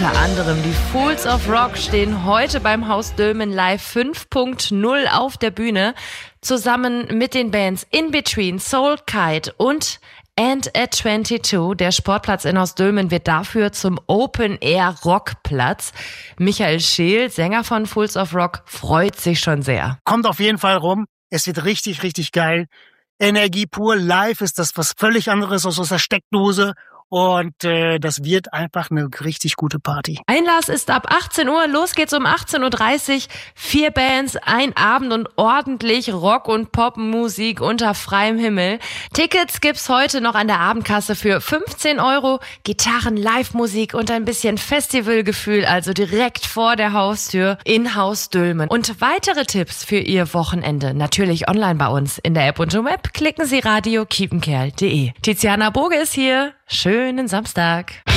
Unter anderem die Fools of Rock stehen heute beim Haus Dülmen Live 5.0 auf der Bühne, zusammen mit den Bands In Between, Soul Kite und And at 22. Der Sportplatz in Haus Dülmen wird dafür zum Open-Air-Rockplatz. Michael Scheel, Sänger von Fools of Rock, freut sich schon sehr. Kommt auf jeden Fall rum. Es wird richtig, richtig geil. Energie pur. Live ist das was völlig anderes als aus der Steckdose. Und das wird einfach eine richtig gute Party. Einlass ist ab 18 Uhr, los geht's um 18.30 Uhr. 4 Bands, ein Abend und ordentlich Rock- und Popmusik unter freiem Himmel. Tickets gibt's heute noch an der Abendkasse für 15 €. Gitarren, Live-Musik und ein bisschen Festivalgefühl, also direkt vor der Haustür in Haus Dülmen. Und weitere Tipps für Ihr Wochenende natürlich online bei uns in der App und im Web. Klicken Sie radio kiepenkerl.de. Tiziana Boge ist hier. Schönen Samstag.